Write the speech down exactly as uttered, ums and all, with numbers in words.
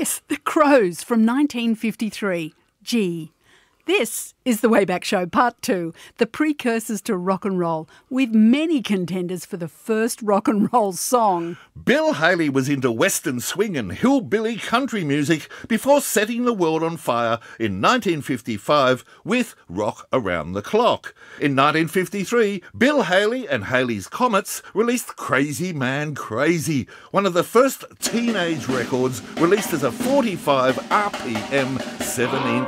Yes, The Crows from nineteen fifty-three. Gee. This is The Wayback Show Part two, the precursors to rock and roll, with many contenders for the first rock and roll song. Bill Haley was into western swing and hillbilly country music before setting the world on fire in nineteen fifty-five with Rock Around the Clock. In nineteen fifty-three, Bill Haley and Haley's Comets released Crazy Man Crazy, one of the first teenage records released as a forty-five R P M seven inch